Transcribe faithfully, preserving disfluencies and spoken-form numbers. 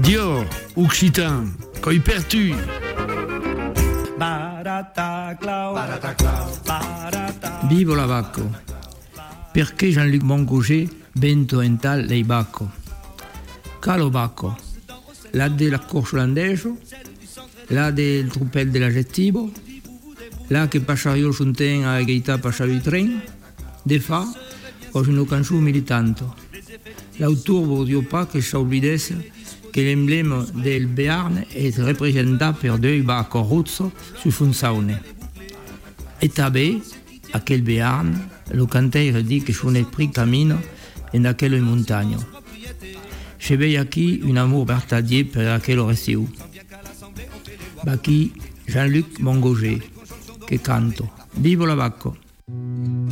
Dio, Occitan, coi pertu. Vivo la vacco. Perché Jean-Luc Mongoger bento en tal lei bacco? Calo bacco. La della corsa olandese, la del truppel dell'aggettivo, la che passaio sunten a gaita passaio i tren, de fa, ho una canzone militanto. L'auteur voulait pas que s'oubliesse que l'emblème del Béarn est représenté par deux bacco ruzzo su funsaune. Et tabé, à quel Béarn, le cantaire dit que son esprit camine en aquelle montagne. Je vais ici un amour vertadier pour aquel récit. Baki Jean-Luc Mongoger, que canto. Vivo la vacco.